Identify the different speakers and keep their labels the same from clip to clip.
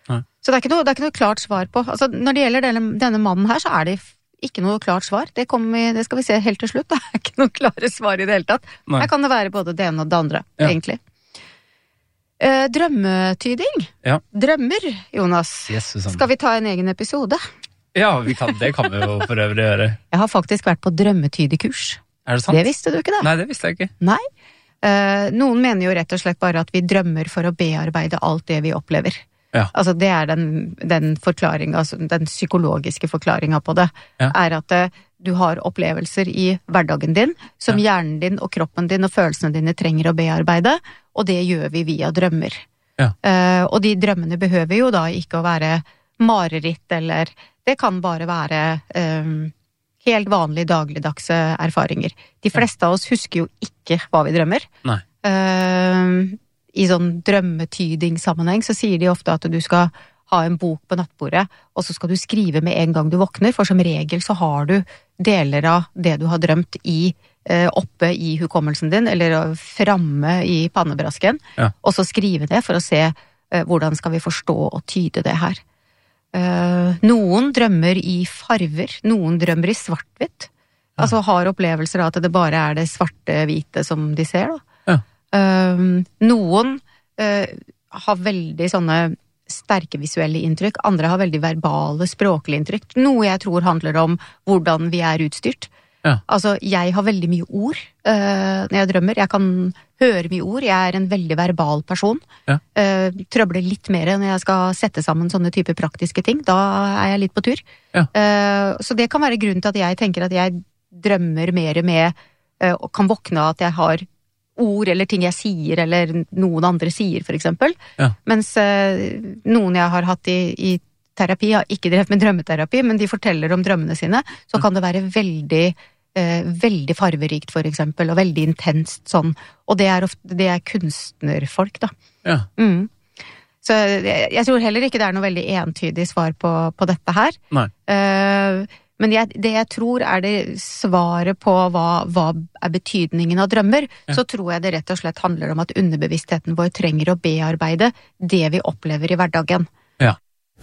Speaker 1: Nei.
Speaker 2: Så det er ikke noe klart svar på. Altså, når det gjelder denne mannen her, så det ikke noe klart svar. Det skal vi se helt til slutt. Det ikke noe klare svar i det hele tatt.
Speaker 1: Nei.
Speaker 2: Her kan det være både det ene og det andre, egentlig. Drømmetyding.
Speaker 1: Ja.
Speaker 2: Drømmer, Jonas.
Speaker 1: Yes, Susanne.
Speaker 2: Skal vi ta en egen episode?
Speaker 1: Ja, det kan vi jo for øvrig gjøre.
Speaker 2: Jeg har faktisk vært på drømmetydekurs.
Speaker 1: Det sant?
Speaker 2: Det visste du ikke det?
Speaker 1: Nei, det visste jeg ikke.
Speaker 2: Nei. Noen mener jo rett og slett bare at vi drømmer for å bearbeide alt det vi opplever.
Speaker 1: Ja.
Speaker 2: Altså det den forklaringen, altså den psykologiske forklaringen på det, at du har opplevelser i hverdagen din, som hjernen din og kroppen din og følelsene dine trenger å bearbeide, og det gjør vi via drømmer.
Speaker 1: Ja.
Speaker 2: Og de drømmene behøver jo da ikke å være mareritt, eller det kan bare være helt vanlige dagligdagse erfaringer. De fleste av oss husker jo ikke hva vi drømmer.
Speaker 1: Nei.
Speaker 2: I sånn drømmetyding-sammenheng så sier de ofte at du skal ha en bok på nattbordet, og så skal du skrive med en gang du våkner, for som regel så har du deler av det du har drømt oppe i hukommelsen din, eller framme i pannebrasken, og så skrive det for å se hvordan skal vi forstå og tyde det her. Noen drømmer i farver, noen drømmer i svart-hvitt, altså har opplevelser av at det bare det svarte-hvite som de ser da. Noen har veldig sånne sterke visuelle inntrykk, andre har veldig verbale, språklige inntrykk, noe jeg tror handler om hvordan vi utstyrt.
Speaker 1: Ja.
Speaker 2: Altså, jeg har veldig mye ord når jeg drømmer, jeg kan høre mye ord, jeg en veldig verbal person, trøbler litt mer når jeg skal sette sammen sånne typer praktiske ting, da jeg litt på tur.
Speaker 1: Ja.
Speaker 2: Så det kan være grunnen til at jeg tenker at jeg drømmer mer med, og kan våkne at jeg har ord eller ting jeg sier, eller noen andre sier, for eksempel.
Speaker 1: Ja.
Speaker 2: Mens noen jeg har hatt i terapi har ikke drevet med drømmeterapi, men de forteller om drømmene sine, så kan det være veldig farverikt, for eksempel, og veldig intenst sånn. Og det ofte, det kunstnerfolk, da.
Speaker 1: Ja.
Speaker 2: Så jeg tror heller ikke det noe veldig entydig svar på dette her.
Speaker 1: Nei.
Speaker 2: Men det jeg tror det svaret på hva betydningen av drømmer, så tror jeg det rett og slett handler om at underbevisstheten vår trenger å bearbeide det vi opplever i hverdagen.
Speaker 1: Ja.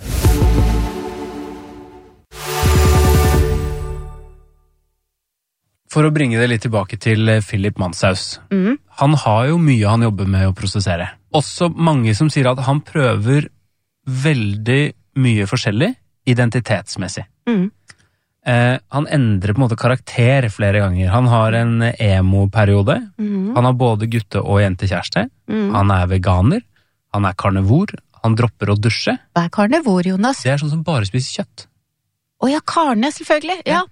Speaker 1: For å bringe det litt tilbake til Philip Manshaus. Han har jo mye han jobber med å prosessere. Også mange som sier at han prøver veldig mye forskjellig identitetsmessig. Han endrer på en måte karakter flere ganger. Han har en emo-periode. Han har både gutte- og jentekjæreste. Han veganer. Han karnivor. Han dropper å dusje.
Speaker 2: Hva karnivor, Jonas?
Speaker 1: Det sånn som bare spiser kjøtt.
Speaker 2: Ja, karne, selvfølgelig. Ja.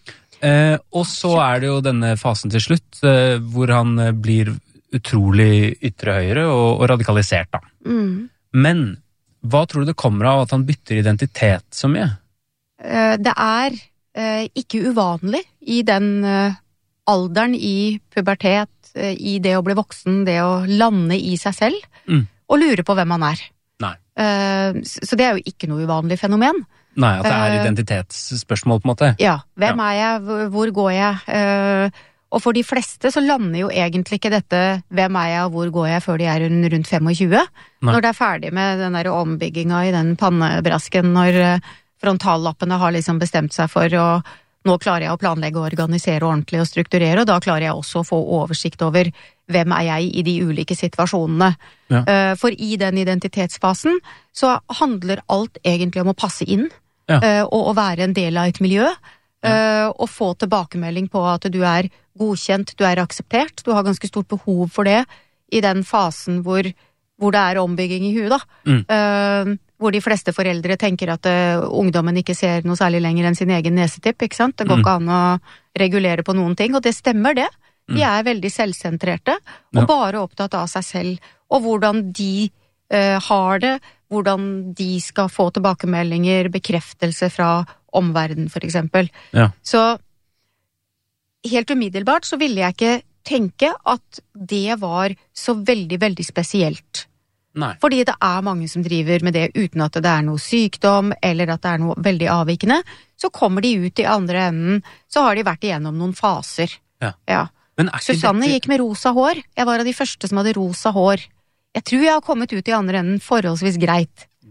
Speaker 1: Og så det jo denne fasen til slutt, hvor han blir utrolig ytre høyre og radikalisert da. Men hva tror du det kommer av at han bytter identitet så mye?
Speaker 2: Det ikke uvanlig i den alderen, i pubertet, i det å bli voksen, det å lande i seg selv, og lure på hvem han
Speaker 1: Nei.
Speaker 2: Så det jo ikke noe uvanlig fenomen.
Speaker 1: Nei, at det identitetsspørsmål på en måte.
Speaker 2: Ja, hvem jeg, hvor går jeg? Og for de fleste så lander jo egentlig ikke dette hvem jeg og hvor går jeg før de rundt 25. Nei. Når det ferdig med den der ombygginga i den pannebrasken, når frontallappene har liksom bestemt seg for å nå klarer jeg å planlegge og organisere ordentlig og strukturere, og da klarer jeg også å få oversikt over hvem jeg i de ulike situasjonene. Ja. For i den identitetsfasen så handler alt egentlig om å passe inn, og å være en del av et miljø, og få tilbakemelding på at du godkjent, du akseptert, du har ganske stort behov for det i den fasen hvor det ombygging i huet da. Hvor de fleste foreldre tenker at ungdommen ikke ser noe særlig lenger enn sin egen nesetipp, ikke sant? Det går ikke an å regulere på noen ting, og det stemmer det. De veldig selvsentrerte, og bare opptatt av seg selv, og hvordan de har det, hvordan de skal få tilbakemeldinger, bekreftelse fra omverdenen, for eksempel. Ja. Så helt umiddelbart så ville jeg ikke tenke at det var så veldig, veldig spesielt. Nei. Fordi det mange som driver med det uten at det noe sykdom, eller at det noe veldig avvikende, så kommer de ut i andre enden, så har de vært igjennom noen faser. Ja. Men Susanne gikk med rosa hår. Jeg var av de første som hadde rosa hår. Jeg tror jeg har kommet ut i andre enden forholdsvis greit.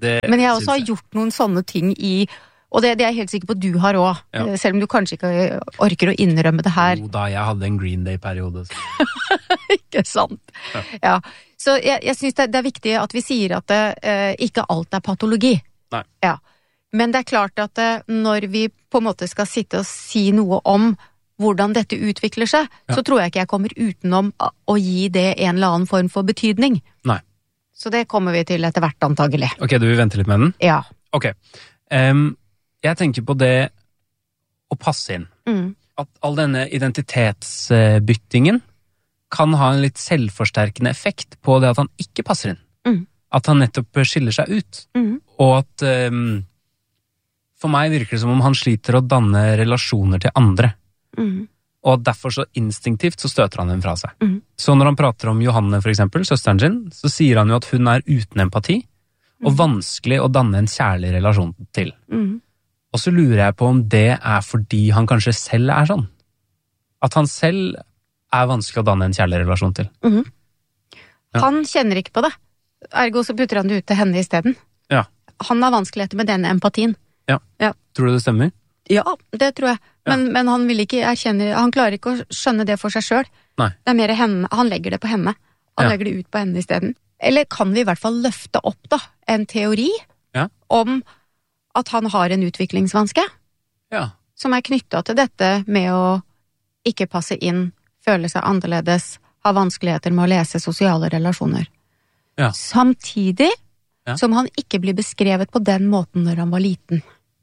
Speaker 2: Men jeg også har gjort noen sånne ting og det er jeg helt sikker på du har også, selv om du kanskje ikke orker å innrømme det her.
Speaker 1: Jo da, jeg hadde en Green Day-periode.
Speaker 2: Ikke sant. Ja. Så jeg synes det er viktig at vi sier at ikke alt er patologi.
Speaker 1: Nei.
Speaker 2: Ja. Men det er klart at når vi på en måte skal sitte og si noe om hvordan dette utvikler seg, så tror jeg ikke jeg kommer utenom å gi det en eller annen form for betydning.
Speaker 1: Nei.
Speaker 2: Så det kommer vi til etter hvert antagelig.
Speaker 1: Ok, du vil vente litt med den?
Speaker 2: Ja.
Speaker 1: Ok. Jeg tenker på det å passe inn. At all denne identitetsbyttingen kan ha en litt selvforsterkende effekt på det at han ikke passer inn. At han nettopp skiller seg ut. Og at for meg virker det som om han sliter å danne relasjoner til andre. Og at derfor så instinktivt så støter han dem fra seg. Så når han prater om Johanne for eksempel, søsteren sin, så sier han jo at hun er uten empati og vanskelig å danne en kjærlig relasjon til. Og så lurer jeg på om det er fordi han kanskje selv er sånn. At han selv er vanskelig å danne en kjærlig relasjon til.
Speaker 2: Han kjenner ikke på det. Ergo så putter han det ut til henne i stedet.
Speaker 1: Ja.
Speaker 2: Han har vanskeligheter med den empatien.
Speaker 1: Ja. Tror du det stemmer?
Speaker 2: Ja, det tror jeg. Men han vil ikke erkjenne, han klarer ikke å skjønne det for seg selv.
Speaker 1: Nei.
Speaker 2: Det er mer henne, han legger det på henne. Han legger det ut på henne i stedet. Eller kan vi i hvert fall løfte opp en teori om at han har en utviklingsvanske, som er knyttet til dette med å ikke passe inn, føle seg annerledes, ha vanskeligheter med å lese sosiale relasjoner. Samtidig som han ikke blir beskrevet på den måten når han var liten.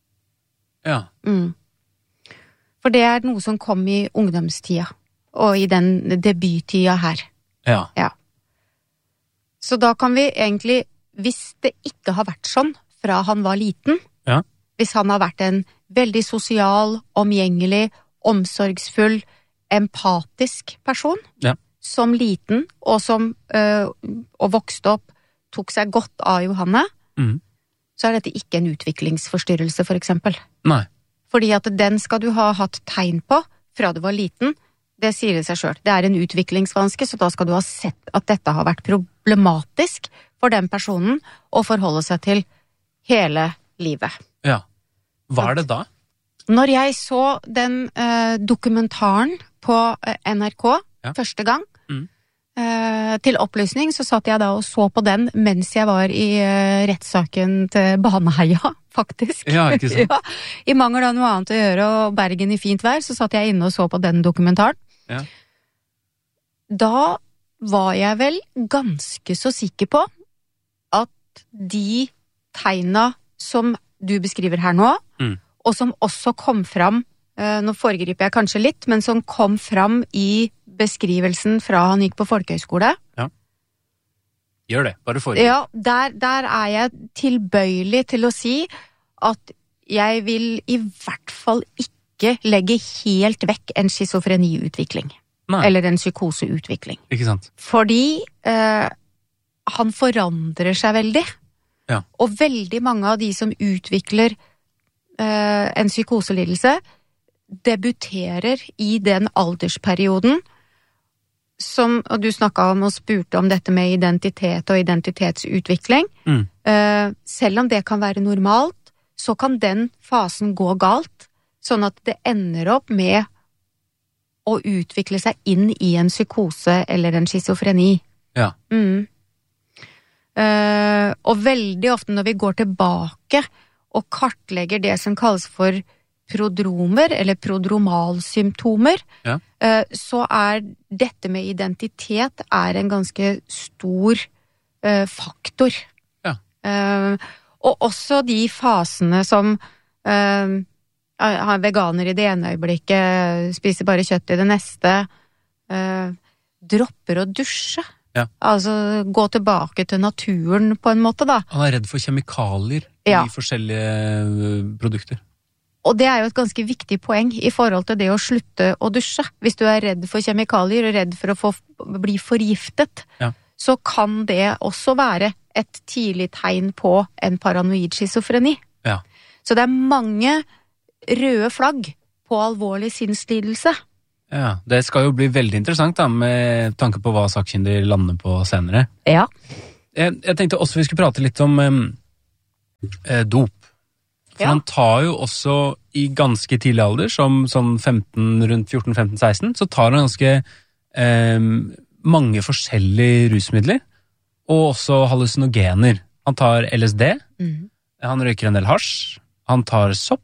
Speaker 2: For det er noe som kom i ungdomstida, og i den debuttida her. Ja. Så da kan vi egentlig, hvis det ikke har vært sånn fra han var liten, hvis han har vært en veldig sosial, omgjengelig, omsorgsfull, empatisk person, som liten, og som og vokste opp, tok seg godt av Johanne, så er dette ikke en utviklingsforstyrrelse, for eksempel.
Speaker 1: Nei.
Speaker 2: Fordi at den skal du ha hatt tegn på fra du var liten, det sier det seg selv. Det er en utviklingsvanske, så da skal du ha sett at dette har vært problematisk for den personen å forholde seg til hele livet.
Speaker 1: Ja. Hva er det da?
Speaker 2: Når jeg så den dokumentaren på NRK første gang, til opplysning, så satt jeg da og så på den mens jeg var i rettssaken til Baneheia, faktisk.
Speaker 1: Ja, ikke sant?
Speaker 2: I mangel av noe annet å gjøre, og Bergen i fint vær, så satt jeg inne og så på den dokumentaren. Da var jeg vel ganske så sikker på at de tegna som du beskriver her nå, og som også kom fram, nå foregriper jeg kanskje litt, men som kom fram i beskrivelsen fra han gikk på folkehøyskole.
Speaker 1: Gjør det, bare foregrip.
Speaker 2: Ja, der er jeg tilbøyelig til å si at jeg vil i hvert fall ikke legge helt vekk en schizofreniutvikling.
Speaker 1: Nei.
Speaker 2: Eller en psykoseutvikling.
Speaker 1: Ikke sant?
Speaker 2: Fordi han forandrer seg veldig. Og veldig mange av de som utvikler en psykoselidelse debuterer i den aldersperioden som, og du snakket om og spurte om dette med identitet og identitetsutvikling. Selv om det kan være normalt, så kan den fasen gå galt, sånn at det ender opp med å utvikle seg inn i en psykose eller en schizofreni. Og veldig ofte når vi går tilbake og kartlegger det som kalles for prodromer, eller prodromalsymptomer, så er dette med identitet en ganske stor faktor. Og også de fasene som har veganer i det ene øyeblikket, spiser bare kjøtt i det neste, dropper å dusje. Altså gå tilbake til naturen på en måte da.
Speaker 1: Han er redd for kjemikalier i forskjellige produkter.
Speaker 2: Og det er jo et ganske viktig poeng i forhold til det å slutte å dusje. Hvis du er redd for kjemikalier og redd for å bli forgiftet, så kan det også være et tidlig tegn på en paranoid schizofreni. Så det er mange røde flagg på alvorlig sinnslidelse.
Speaker 1: Ja, det skal jo bli veldig interessant da, med tanke på hva sakkyndig lander på senere. Jeg tenkte også vi skulle prate litt om Dop. For han tar jo også i ganske tidlig alder, som sånn 15, rundt 14-15-16, så tar han ganske mange forskjellige rusmidler, og også hallusinogener. Han tar LSD, han røyker en del hasj, han tar sopp,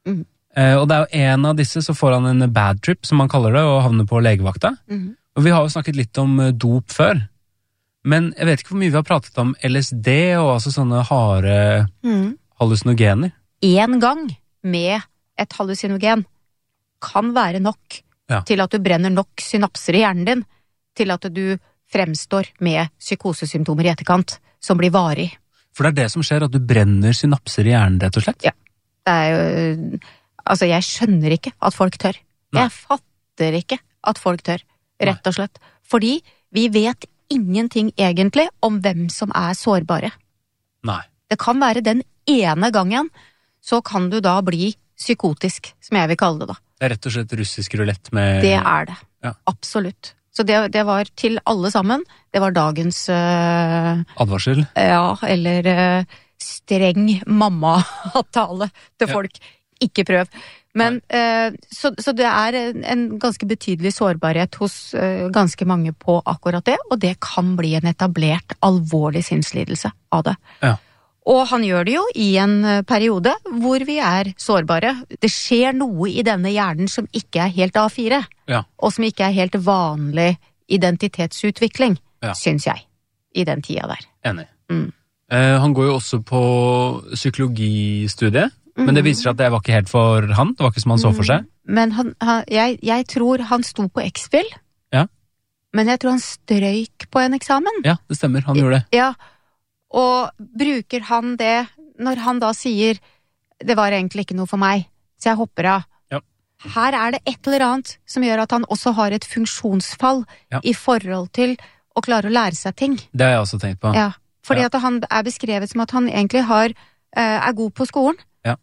Speaker 1: og det er jo en av disse, så får han en bad trip, som han kaller det, og havner på legevakta. Og vi har jo snakket litt om dop før, men jeg vet ikke hvor mye vi har pratet om LSD, og altså sånne harde hallusinogener. En
Speaker 2: gang med et hallusinogen kan være nok til at du brenner nok synapser i hjernen din, til at du fremstår med psykosesymptomer i etterkant, som blir varig.
Speaker 1: For det er det som skjer, at du brenner synapser i hjernen, rett og slett?
Speaker 2: Ja. Det er jo... Altså, jeg skjønner ikke at folk tør. Nei. Jeg fatter ikke at folk tør, rett og slett. Fordi vi vet ingenting egentlig om hvem som er sårbare.
Speaker 1: Nei.
Speaker 2: Det kan være den ene gangen, så kan du da bli psykotisk, som jeg vil kalle det da.
Speaker 1: Det er rett og slett russisk rulett med...
Speaker 2: Det er det. Ja. Absolutt. Så det var til alle sammen. Det var dagens...
Speaker 1: advarsel?
Speaker 2: Ja, eller streng mamma-tale til folk. Ikke prøv. Men, så det er en ganske betydelig sårbarhet hos ganske mange på akkurat det, og det kan bli en etablert alvorlig sinnslidelse av det.
Speaker 1: Ja.
Speaker 2: Og han gjør det jo i en periode hvor vi er sårbare. Det skjer noe i denne hjernen som ikke er helt A4, og som ikke er helt vanlig identitetsutvikling, synes jeg, i den tida der.
Speaker 1: Enig. Han går jo også på psykologistudiet, men det viser seg at det var ikke helt for han, det var ikke som han så for seg.
Speaker 2: Men jeg tror han sto på X-Fill, men jeg tror han strøyk på en eksamen.
Speaker 1: Ja, det stemmer, han gjorde det.
Speaker 2: Ja, og bruker han det, når han da sier, det var egentlig ikke noe for meg, så jeg hopper av.
Speaker 1: Ja.
Speaker 2: Her er det et eller annet som gjør at han også har et funksjonsfall i forhold til å klare å lære seg ting.
Speaker 1: Det har jeg også tenkt på.
Speaker 2: Ja, fordi at han er beskrevet som at han egentlig er god på skolen.
Speaker 1: Ja.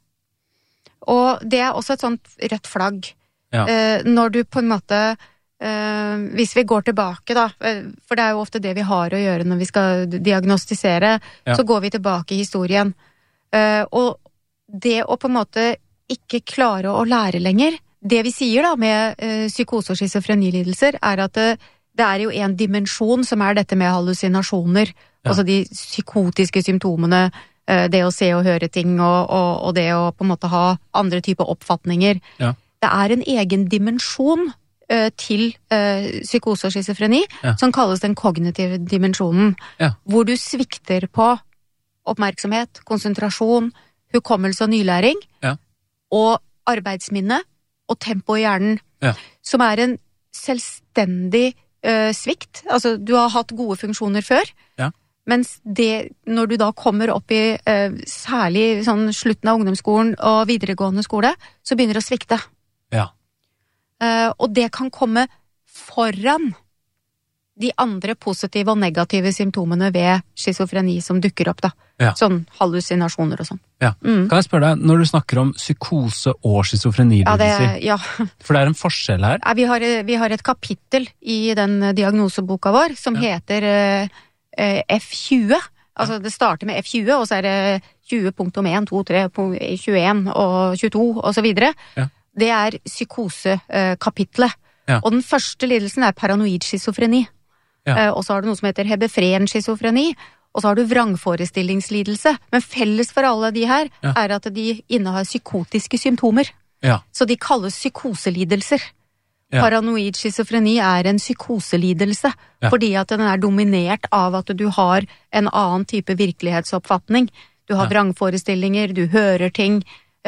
Speaker 2: Og det er også et sånt rødt flagg.
Speaker 1: Ja.
Speaker 2: Når du på en måte... hvis vi går tilbake da, for det er jo ofte det vi har å gjøre når vi skal diagnostisere, så går vi tilbake i historien. Og det å på en måte ikke klare å lære lenger, det vi sier da med psykose- og schizofrenilidelser, er at det er jo en dimensjon som er dette med hallusinasjoner, altså de psykotiske symptomene, det å se og høre ting, og det å på en måte ha andre typer oppfatninger.
Speaker 1: Ja.
Speaker 2: Det er en egen dimensjon til psykose og schizofreni, som kalles den kognitive dimensjonen, hvor du svikter på oppmerksomhet, konsentrasjon, hukommelse og nylæring, og arbeidsminne og tempo i hjernen, som er en selvstendig svikt. Altså, du har hatt gode funksjoner før, mens det, når du da kommer opp i særlig sånn slutten av ungdomsskolen og videregående skole, så begynner det å svikte.
Speaker 1: Ja.
Speaker 2: Og det kan komme foran de andre positive og negative symptomene ved schizofreni som dukker opp da. Sånn hallusinasjoner og sånn.
Speaker 1: Ja. Kan jeg spørre deg, når du snakker om psykose og schizofrenilidelser, for det er en forskjell her?
Speaker 2: Vi har et kapittel i den diagnoseboka vår som heter F20. Altså det starter med F20, og så er det 20.1, 2, 3, 21 og 22 og så videre. Det er psykosekapitlet. Og den første lidelsen er paranoid schizofreni. Og så har du noe som heter hebefren schizofreni, og så har du vrangforestillingslidelse. Men felles for alle de her er at de innehar psykotiske symptomer. Så de kalles psykoselidelser. Paranoid schizofreni er en psykoselidelse, fordi at den er dominert av at du har en annen type virkelighetsoppfatning. Du har vrangforestillinger, du hører ting,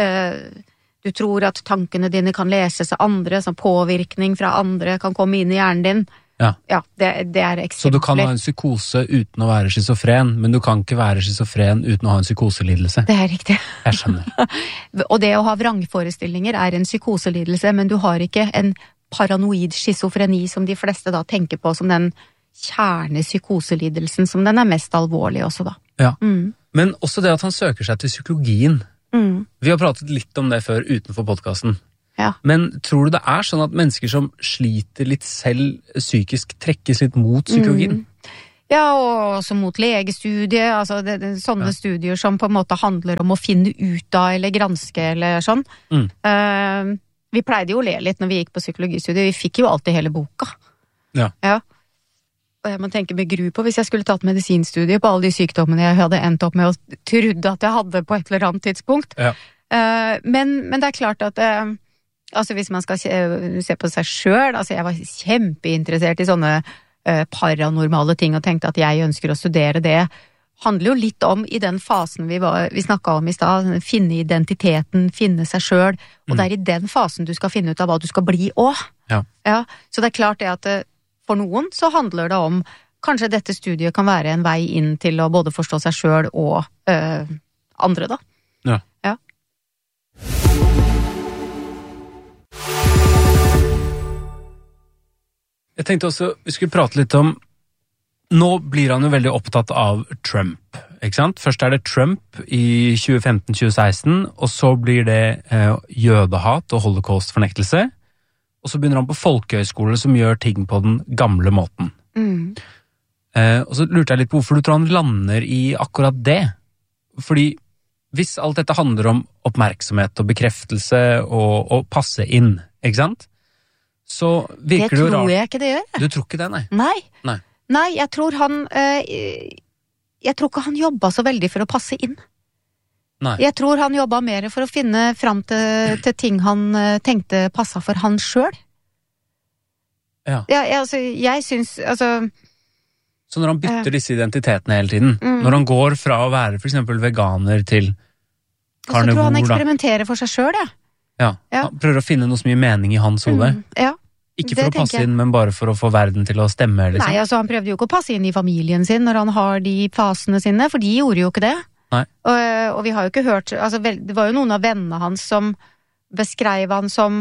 Speaker 2: du tror at tankene dine kan leses av andre, som påvirkning fra andre kan komme inn i hjernen din. Det er eksempler.
Speaker 1: Så du kan ha en psykose uten å være schizofren, men du kan ikke være schizofren uten å ha en psykoselidelse?
Speaker 2: Det er riktig.
Speaker 1: Jeg skjønner.
Speaker 2: Og det å ha vrangforestillinger er en psykoselidelse, men du har ikke en paranoid schizofreni som de fleste da tenker på som den kjernepsykoselidelsen, som den er mest alvorlig også da.
Speaker 1: Men også det at han søker seg til psykologien. Vi har pratet litt om det før utenfor podcasten. Men tror du det er sånn at mennesker som sliter litt selv psykisk trekkes litt mot psykologien?
Speaker 2: Ja, og også mot legestudiet, altså sånne studier som på en måte handler om å finne ut av eller granske eller sånn. Vi pleide jo å le litt når vi gikk på psykologistudiet, vi fikk jo alltid hele boka.
Speaker 1: Ja.
Speaker 2: Og jeg må tenke med gru på hvis jeg skulle tatt medisinstudiet på alle de sykdommene jeg hadde endt opp med å trodde at jeg hadde på et eller annet tidspunkt.
Speaker 1: Ja.
Speaker 2: Men det er klart at altså hvis man skal se på seg selv, altså jeg var kjempeinteressert i sånne paranormale ting og tenkte at jeg ønsker å studere det, handler jo litt om i den fasen vi snakket om i sted, finne identiteten, finne seg selv, og det er i den fasen du skal finne ut av hva du skal bli også. Ja, så det er klart det at for noen så handler det om kanskje dette studiet kan være en vei inn til å både forstå seg selv og andre da.
Speaker 1: Ja. Jeg tenkte også, vi skulle prate litt om, nå blir han jo veldig opptatt av Trump, ikke sant? Først det Trump i 2015-2016, og så blir det jødehat og holocaust-fornektelse, og så begynner han på folkehøyskole som gjør ting på den gamle måten. Og så lurte jeg litt på hvorfor du tror han lander i akkurat det. Fordi hvis alt dette handler om oppmerksomhet og bekreftelse og passe inn, ikke sant? Så virker det jo rart.
Speaker 2: Det tror jeg ikke det gjør.
Speaker 1: Du tror ikke det, nei?
Speaker 2: Nei, jeg tror ikke han jobbet så veldig for å passe inn.
Speaker 1: Nei.
Speaker 2: Jeg tror han jobbet mer for å finne frem til ting han tenkte passet for han selv.
Speaker 1: Ja.
Speaker 2: Altså, jeg synes, altså...
Speaker 1: Så når han bytter disse identitetene hele tiden, når han går fra å være for eksempel veganer til karnivor,
Speaker 2: så tror han eksperimenterer for seg selv,
Speaker 1: Ja, han prøver å finne noe som gir mening i hans hode.
Speaker 2: Ja.
Speaker 1: Ikke for å passe inn, men bare for å få verden til å stemme, liksom.
Speaker 2: Nei, altså han prøvde jo ikke å passe inn i familien sin når han har de fasene sine, for de gjorde jo ikke det.
Speaker 1: Nei.
Speaker 2: Og vi har jo ikke hørt, altså det var jo noen av vennene hans som beskrev han som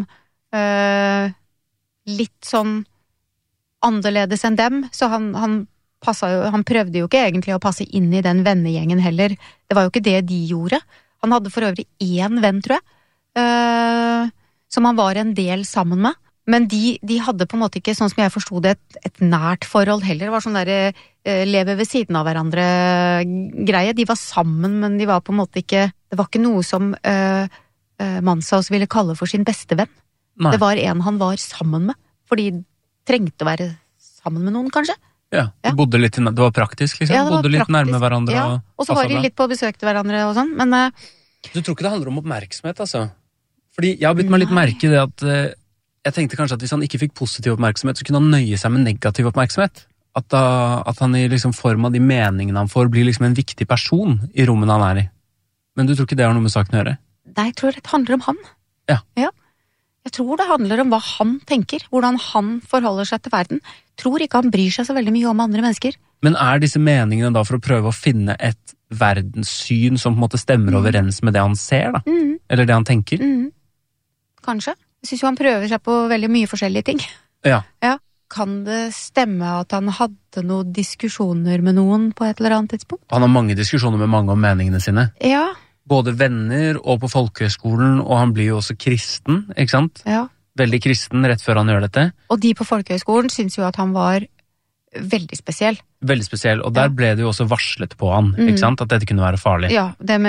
Speaker 2: litt sånn annerledes enn dem, så han prøvde jo ikke egentlig å passe inn i den vennegjengen heller. Det var jo ikke det de gjorde. Han hadde for øvrig én venn, tror jeg, som han var en del sammen med. Men de hadde på en måte ikke, sånn som jeg forstod det, et nært forhold heller. Det var sånn der leve ved siden av hverandre greie. De var sammen, men de var på en måte ikke, det var ikke noe som Manshaus ville kalle for sin beste venn. Nei. Det var en han var sammen med, fordi de trengte å være sammen med noen, kanskje.
Speaker 1: Ja, de bodde litt, det var praktisk, liksom. Ja, det var bodde litt praktisk, nærme hverandre.
Speaker 2: Ja, og så var de litt på besøk til hverandre og sånn, men...
Speaker 1: Du tror ikke det handler om oppmerksomhet, altså? Fordi jeg har bytt meg litt merke i det at jeg tenkte kanskje at hvis han ikke fikk positiv oppmerksomhet, så kunne han nøye seg med negativ oppmerksomhet. At han i liksom form av de meningene han får, blir liksom en viktig person i rommene han er i. Men du tror ikke det har noe med saken å gjøre?
Speaker 2: Nei, jeg tror det handler om han.
Speaker 1: Ja.
Speaker 2: Jeg tror det handler om hva han tenker, hvordan han forholder seg til verden. Jeg tror ikke han bryr seg så veldig mye om andre mennesker.
Speaker 1: Men disse meningene da for å prøve å finne et verdenssyn som på en måte stemmer overens med det han ser, da? Eller det han tenker?
Speaker 2: Kanskje. Jeg synes jo han prøver seg på veldig mye forskjellige ting.
Speaker 1: Ja.
Speaker 2: Kan det stemme at han hadde noen diskusjoner med noen på et eller annet tidspunkt?
Speaker 1: Han har mange diskusjoner med mange om meningene sine.
Speaker 2: Ja.
Speaker 1: Både venner og på folkehøyskolen, og han blir jo også kristen, ikke sant?
Speaker 2: Ja.
Speaker 1: Veldig kristen rett før han gjør dette. Og
Speaker 2: de på folkehøyskolen synes jo at han var veldig spesiell.
Speaker 1: Veldig spesiell, og der ble det jo også varslet på han, ikke sant? At dette kunne være farlig.
Speaker 2: Ja,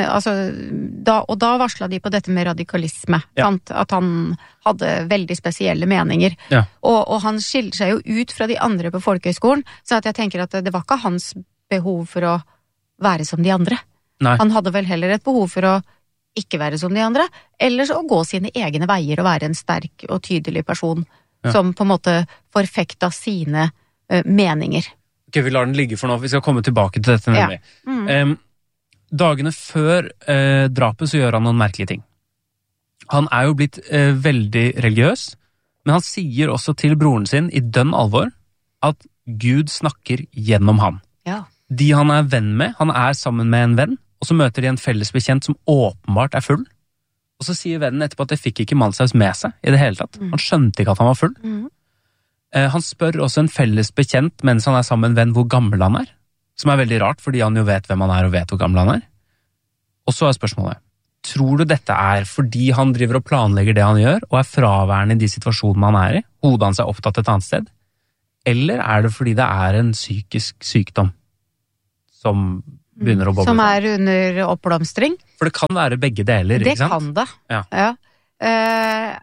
Speaker 2: da varslet de på dette med radikalisme, sant? At han hadde veldig spesielle meninger.
Speaker 1: Ja.
Speaker 2: Og han skiller seg jo ut fra de andre på folkehøyskolen, så at jeg tenker at det var ikke hans behov for å være som de andre.
Speaker 1: Nei.
Speaker 2: Han hadde vel heller et behov for å ikke være som de andre, eller så å gå sine egne veier og være en sterk og tydelig person, som på en måte forfekta sine meninger.
Speaker 1: Ok, vi lar den ligge for nå, vi skal komme tilbake til dette nemlig. Dagene før drapet så gjør han noen merkelige ting. Han jo blitt veldig religiøs, men han sier også til broren sin i dønn alvor at Gud snakker gjennom han.
Speaker 2: Ja.
Speaker 1: De han venn med, han sammen med en venn, og så møter de en felles bekjent som åpenbart full, og så sier vennen etterpå at det fikk ikke Manshaus med seg i det hele tatt. Han skjønte ikke at han var full. Han spør også en felles bekjent mens han sammen med en venn hvor gammel han som veldig rart, fordi han jo vet hvem han og vet hvor gammel han Og så spørsmålet, tror du dette fordi han driver og planlegger det han gjør, og fraværende i de situasjonene han i, hodet hans opptatt et annet sted? eller det fordi det en psykisk sykdom som begynner å boble?
Speaker 2: Som under oppblomstring.
Speaker 1: For det kan være begge deler, ikke sant?
Speaker 2: Det kan det, ja.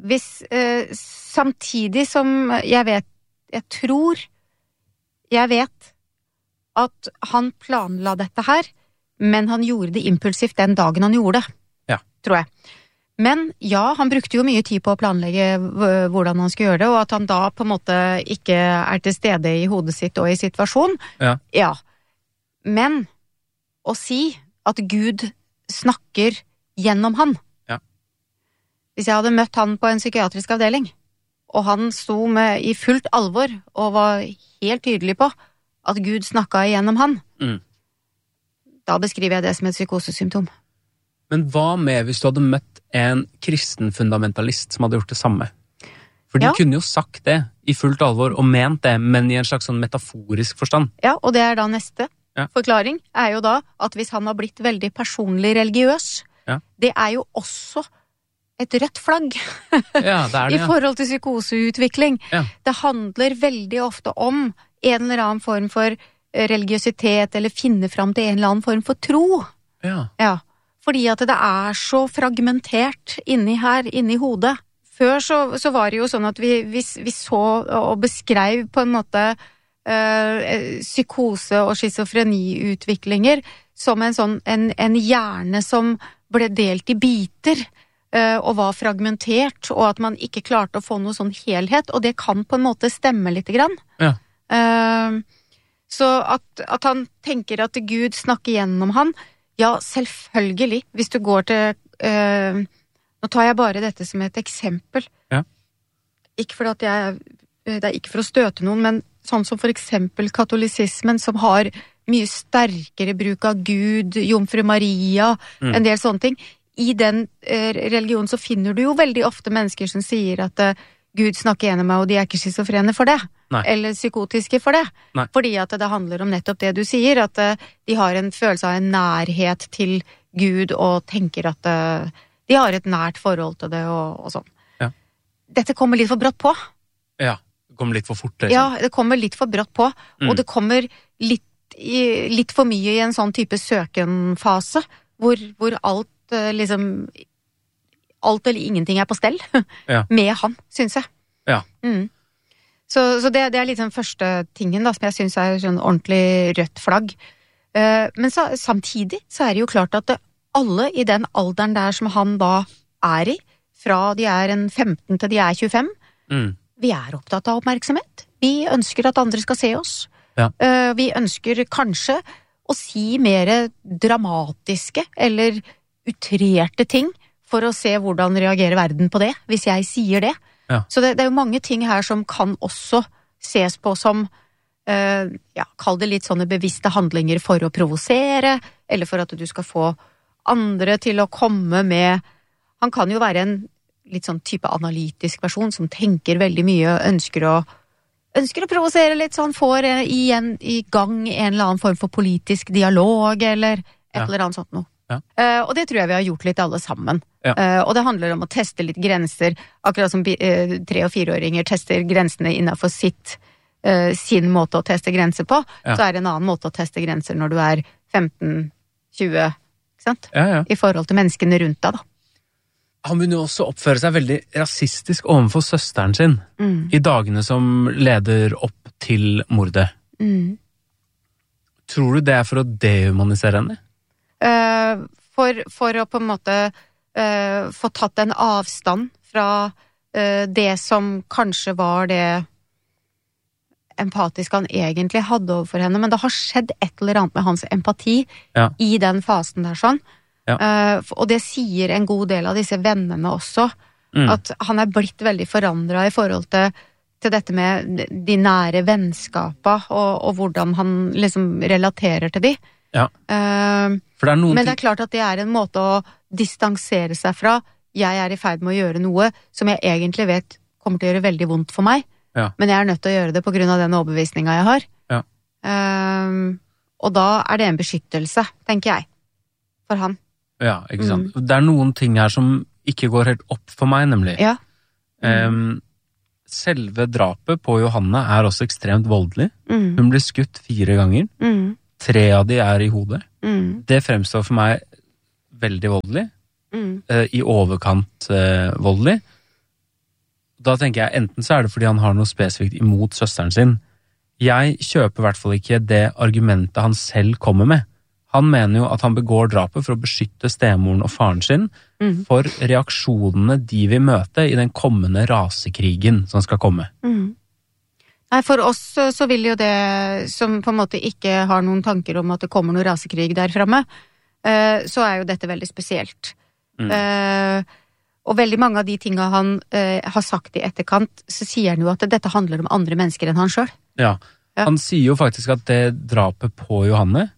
Speaker 2: Samtidig som jeg vet at han planla dette her, men han gjorde det impulsivt den dagen han gjorde det, tror jeg. Men ja, han brukte jo mye tid på å planlegge hvordan han skulle gjøre det, og at han da på en måte ikke til stede i hodet sitt og i situasjonen. Ja. Men å si at Gud snakker gjennom han. Hvis jeg hadde møtt han på en psykiatrisk avdeling, og han sto i fullt alvor og var helt tydelig på at Gud snakket gjennom han, da beskriver jeg det som et psykosesymptom.
Speaker 1: Men hva med hvis du hadde møtt en kristen fundamentalist som hadde gjort det samme? For de kunne jo sagt det i fullt alvor og ment det, men i en slags sånn metaforisk forstand. Ja,
Speaker 2: og det da neste forklaring, jo da at hvis han har blitt veldig personlig religiøs, det jo også et rødt flagg i forhold til psykoseutvikling. Det handler veldig ofte om en eller annen form for religiøsitet, eller finne fram til en eller annen form for tro. Ja. Fordi at det så fragmentert inni hodet. Før så var det jo sånn at vi så og beskrev på en måte psykose og schizofreniutviklinger som en hjerne som ble delt i biter og var fragmentert, og at man ikke klarte å få noe sånn helhet, og det kan på en måte stemme litt grann. Så at han tenker at Gud snakker gjennom han, ja, selvfølgelig. Hvis du går til nå tar jeg bare dette som et eksempel. Ikke for at det ikke for å støte noen, men sånn som for eksempel katolisismen, som har mye sterkere bruk av Gud, Jomfru Maria, en del sånne ting. I den religionen så finner du jo veldig ofte mennesker som sier at Gud snakker gjennom meg, og de ikke schizofrene for det. Eller psykotiske for det. Fordi at det handler om nettopp det du sier, at de har en følelse av en nærhet til Gud, og tenker at de har et nært forhold til det, og sånn. Dette kommer litt for brått på. Ja, det kommer litt for fort. Liksom. Ja, det kommer litt for brått på, og det kommer litt for mye i en sånn type søkenfase, hvor alt alt eller ingenting på stell med han, synes jeg. Så det litt den første tingen da, som jeg synes sånn ordentlig rødt flagg. Men samtidig så det jo klart at alle i den alderen der som han da i, fra de en 15 til de 25, vi opptatt av oppmerksomhet. Vi ønsker at andre skal se oss. Vi ønsker kanskje å si mer dramatiske eller utrerte ting for å se hvordan reagerer verden på det, hvis jeg sier det. Så det jo mange ting her som kan også ses på som, kall det litt sånne bevisste handlinger for å provosere, eller for at du skal få andre til å komme med. Han kan jo være en litt sånn type analytisk person som tenker veldig mye og ønsker å provosere litt, så han får i gang en eller annen form for politisk dialog, eller et eller annet sånt noe. Og det tror jeg vi har gjort litt alle sammen. Og det handler om å teste litt grenser, akkurat som 3- og 4-åringer tester grensene innenfor sin måte å teste grenser på, så det en annen måte å teste grenser når du 15-20, ikke sant? I forhold til menneskene rundt deg da. Han begynner jo også å oppføre seg veldig rasistisk overfor søsteren sin i dagene som leder opp til mordet. Tror du det for å dehumanisere henne? For å på en måte få tatt en avstand fra det som kanskje var det empatiske han egentlig hadde overfor henne, men det har skjedd et eller annet med hans empati i den fasen der sånn. Og det sier en god del av disse vennene også, at han blitt veldig forandret i forhold til dette med de nære vennskapene, og hvordan han liksom relaterer til de. Men det klart at det en måte å distansere seg fra. Jeg i ferd med å gjøre noe som jeg egentlig vet kommer til å gjøre veldig vondt for meg, men jeg nødt til å gjøre det på grunn av den overbevisningen jeg har. Og da det en beskyttelse, tenker jeg, for han. Ja, ikke sant. Det noen ting her som ikke går helt opp for meg, nemlig.
Speaker 1: selve drapet på Johanne også ekstremt voldelig. Hun blir skutt 4 ganger. 3 av de i hodet. Det fremstår for meg veldig voldelig. I overkant voldelig. Da tenker jeg, enten så det fordi han har noe spesifikt imot søsteren sin. Jeg kjøper I hvert fall ikke det argumentet han selv kommer med. Han mener jo at han begår drapet for å beskytte stemoren og faren sin for reaksjonene de vil møte I den kommende rasekrigen som skal komme.
Speaker 2: Nei, for oss så vil jo det, som på en måte ikke har noen tanker om at det kommer noe rasekrig der fremme, så jo dette veldig spesielt. Og veldig mange av de tingene han har sagt I etterkant, så sier han jo at dette handler om andre mennesker enn han selv.
Speaker 1: Ja, han sier jo faktisk at det drapet på Johanne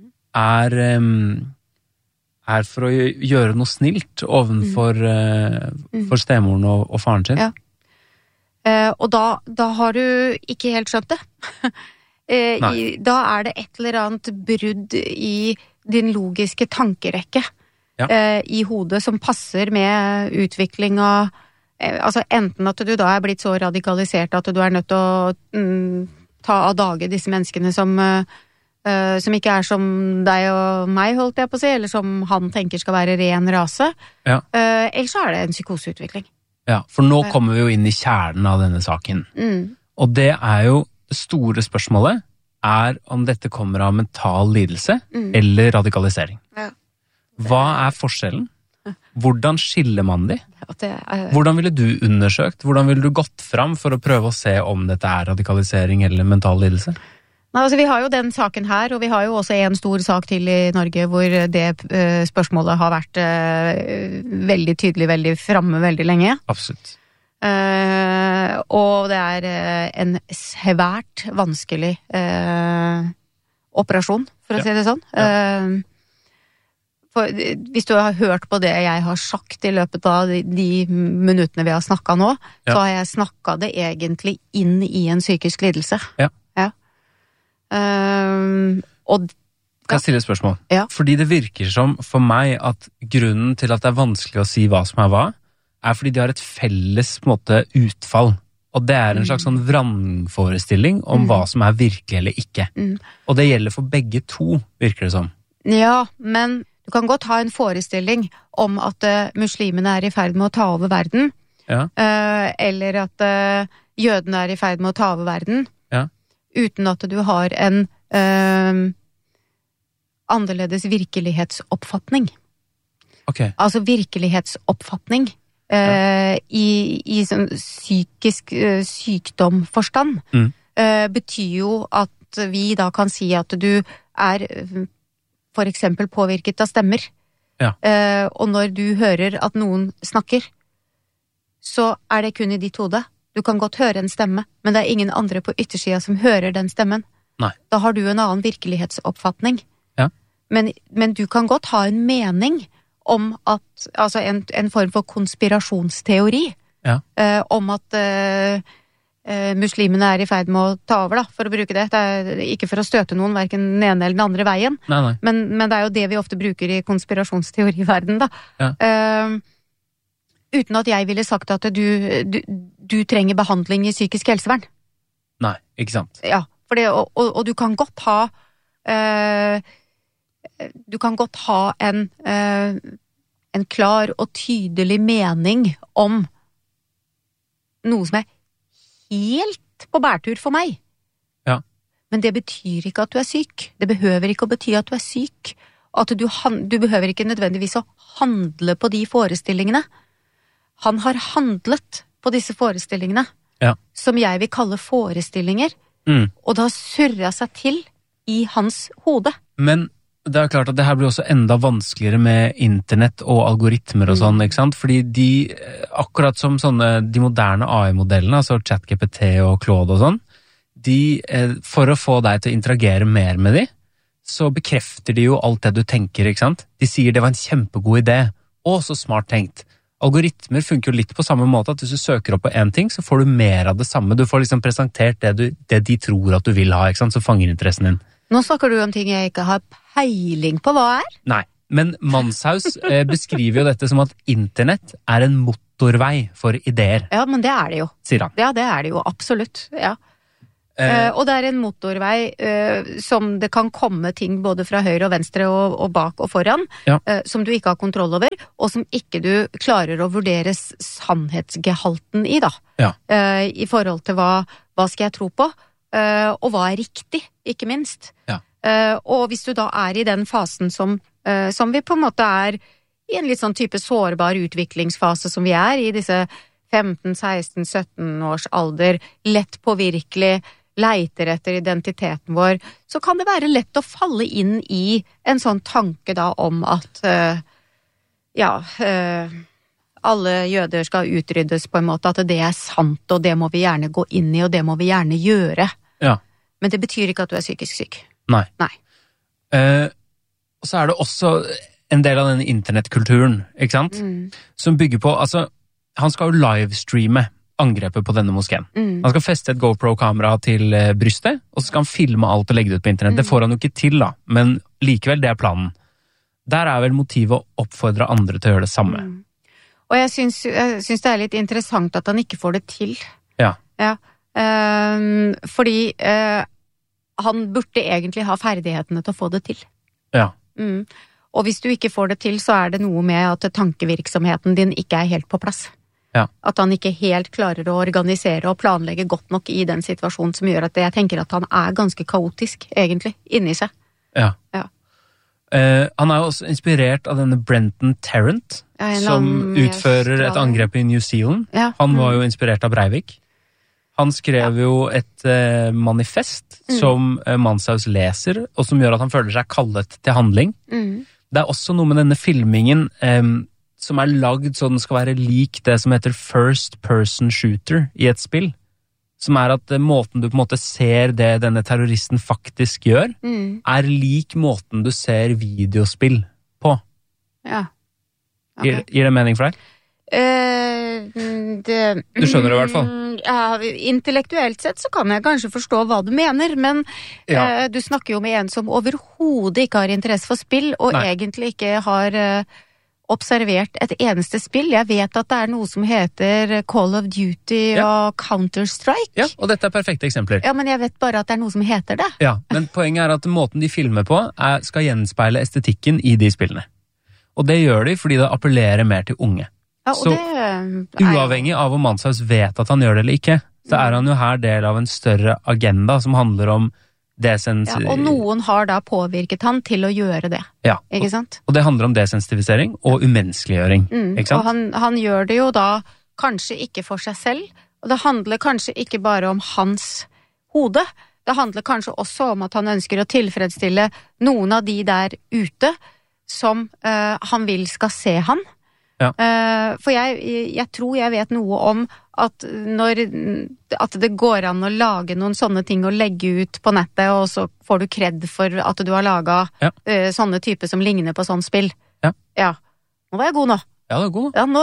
Speaker 1: for å gjøre noe snilt ovenfor for stemoren og faren sin.
Speaker 2: Ja. Og da har du ikke helt skjønt det. Da det et eller annet brudd I din logiske tankerekke I hodet som passer med utvikling av altså enten at du da blitt så radikalisert at du nødt til å ta av dage disse menneskene som ikke som deg og meg, holdt jeg på å si, eller som han tenker skal være ren rase. Ellers så det en psykoseutvikling.
Speaker 1: Ja, for nå kommer vi jo inn I kjernen av denne saken. Og det jo det store spørsmålet om dette kommer av mental lidelse eller radikalisering. Hva forskjellen? Hvordan skiller man de? Hvordan ville du undersøkt? Hvordan ville du gått fram for å prøve å se om dette radikalisering eller mental lidelse?
Speaker 2: Nei, altså vi har jo den saken her, og vi har jo også en stor sak til I Norge hvor det spørsmålet har vært veldig tydelig, veldig fremme veldig lenge.
Speaker 1: Absolutt.
Speaker 2: Og det en svært vanskelig operasjon, for å si det sånn. For hvis du har hørt på det jeg har sagt I løpet av de minuttene vi har snakket nå, så har jeg snakket det egentlig inn I en psykisk lidelse.
Speaker 1: Ja.
Speaker 2: Og
Speaker 1: kan jeg stille et spørsmål?
Speaker 2: Ja.
Speaker 1: Fordi det virker som for meg at grunnen til at det vanskelig å si hva som hva, fordi de har et felles på en måte utfall. Og det en slags sånn vrangforestilling om hva som virkelig eller ikke. Og det gjelder for begge to, virker det som. Ja,
Speaker 2: men du kan godt ha en forestilling om at muslimene I ferd med å ta over verden. Eller at jødene I ferd med å ta over verden. Uten at du har en annerledes virkelighetsoppfatning. Altså virkelighetsoppfatning I sånn psykisk sykdomforstand betyr jo at vi da kan si at du for eksempel påvirket av stemmer. Og når du hører at noen snakker, så det kun I ditt hode. Du kan godt høre en stemme, men det ingen andre på yttersida som hører den stemmen.
Speaker 1: Nei.
Speaker 2: Da har du en annen virkelighetsoppfatning. Men du kan godt ha en mening om at, altså en form for konspirasjonsteori, om at muslimene I ferd med å ta over, da, for å bruke det. Det ikke for å støte noen, hverken den ene eller den andre veien.
Speaker 1: Nei.
Speaker 2: Men det jo det vi ofte bruker I konspirasjonsteoriverden, da. Uten at jeg ville sagt at du trenger behandling I psykisk helsevern.
Speaker 1: Nei, ikke sant?
Speaker 2: Ja, for det, og du kan godt ha en klar og tydelig mening om noe som helt på bærtur for meg. Men det betyr ikke at du syk. Det behøver ikke å bety at du syk. At du behøver ikke nødvendigvis å handle på de forestillingene. Han har handlet på disse forestillingene, som jeg vil kalle forestillinger, og det har surret seg til I hans hode.
Speaker 1: Men det klart at det her blir også enda vanskeligere med internett og algoritmer og sånn, ikke sant? Fordi de, akkurat som de moderne AI-modellene, altså ChatGPT og Claude og sånn, for å få deg til å interagere mer med de, så bekrefter de jo alt det du tenker, ikke sant? De sier det var en kjempegod idé, og så smart tenkt. Algoritmer funker jo litt på samme måte, at hvis du søker opp på en ting, så får du mer av det samme. Du får liksom presentert det de tror at du vil ha, ikke sant? Så fanger interessen din.
Speaker 2: Nå snakker du om ting jeg ikke har peiling på hva
Speaker 1: Nei, men Manshaus beskriver jo dette som at internett en motor motorvei for ideer.
Speaker 2: Ja, men det det jo.
Speaker 1: Sier han.
Speaker 2: Ja, det det jo, absolutt. Ja. Og det en motorvei som det kan komme ting både fra høyre og venstre og bak og foran, som du ikke har kontroll over, og som ikke du klarer å vurdere sannhetsgehalten i, da.
Speaker 1: Ja.
Speaker 2: I forhold til hva skal jeg tro på, og hva riktig, ikke minst.
Speaker 1: Ja.
Speaker 2: Og hvis du da i den fasen som vi på en måte i en litt sånn type sårbar utviklingsfase som vi i disse 15, 16, 17 års alder, lett påvirkelig, leiter etter identiteten vår, så kan det være lett å falle inn i en sånn tanke da om at alle jøder skal utryddes på en måte, at det sant, og det må vi gjerne gå inn i, og det må vi gjerne gjøre.
Speaker 1: Ja.
Speaker 2: Men det betyr ikke at du psykisk syk.
Speaker 1: Nei. Og så det også en del av denne internettkulturen, ikke sant? Som bygger på, altså, han skal jo livestreame angrepet på denne moskeen. Han skal feste et GoPro-kamera til brystet, og så skal han filme alt og legge det ut på internett. Det får han jo ikke til da, men likevel det planen. Der vel motivet å oppfordre andre til å gjøre det samme.
Speaker 2: Og jeg syns det litt interessant at han ikke får det til.
Speaker 1: Ja.
Speaker 2: Fordi han burde egentlig ha ferdighetene til å få det til.
Speaker 1: Ja.
Speaker 2: Og hvis du ikke får det til, så det noe med at tankevirksomheten din ikke helt på plass.
Speaker 1: Ja.
Speaker 2: At han ikke helt klarer å organisere og planlegge godt nok i den situasjonen som gjør at jeg tenker at han ganske kaotisk, egentlig, inni seg.
Speaker 1: Ja. Han jo også inspirert av denne Brenton Tarrant, som utfører et angrep i New Zealand.
Speaker 2: Ja.
Speaker 1: Han var jo inspirert av Breivik. Han skrev jo et manifest som Manshaus leser, og som gjør at han føler seg kallet til handling. Det også noe med denne filmingen som lagd så den skal være lik det som heter first person shooter i et spill. Som at måten du på en måte ser det denne terroristen faktisk gjør, lik måten du ser videospill på.
Speaker 2: Ja. Okay.
Speaker 1: Gir det mening for deg? Du skjønner det i hvert fall.
Speaker 2: Ja, intellektuelt sett så kan jeg kanskje forstå hva du mener, men du snakker jo med en som overhodet ikke har interesse for spill, og egentlig ikke har observert et eneste spill. Jeg vet at det noe som heter Call of Duty og Counter-Strike.
Speaker 1: Ja, og dette perfekte eksempler.
Speaker 2: Ja, men jeg vet bare at det noe som heter det.
Speaker 1: Ja, men poenget at måten de filmer på skal gjenspeile estetikken i de spillene. Og det gjør de fordi det appellerer mer til unge.
Speaker 2: Ja, og
Speaker 1: så uavhengig av om Manshaus vet at han gjør det eller ikke, så han jo her del av en større agenda som handler om
Speaker 2: og noen har da påvirket han til å gjøre det.
Speaker 1: Ja,
Speaker 2: ikke sant?
Speaker 1: Og det handler om desensitivisering og umenneskeliggjøring. Ikke sant?
Speaker 2: Og han gjør det jo da kanskje ikke for seg selv, og det handler kanskje ikke bare om hans hode. Det handler kanskje også om at han ønsker å tilfredsstille noen av de der ute som han vil skal se han.
Speaker 1: Ja.
Speaker 2: For jeg tror jeg vet noe om at det går an å lage noen sånne ting og legge ut på nettet, og så får du kred for at du har laget sånne typer som ligner på sånn spill. Ja. Nå var jeg god nå.
Speaker 1: Ja, du god nå.
Speaker 2: Ja,